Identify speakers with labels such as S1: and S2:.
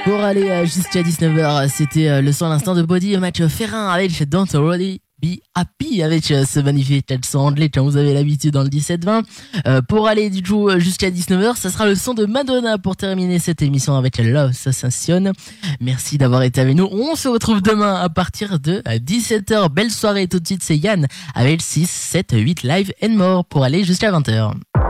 S1: Pour aller jusqu'à 19h, c'était le son à l'instant de Body, match Ferrin avec Don't Already Be Happy avec ce magnifique son anglais comme vous avez l'habitude dans le 17-20. Pour aller du coup jusqu'à 19h, ça sera le son de Madonna pour terminer cette émission avec Love Sensation. Merci d'avoir été avec nous. On se retrouve demain à partir de 17h. Belle soirée tout de suite, c'est Yann avec 6, 7, 8 live and more pour aller jusqu'à 20h.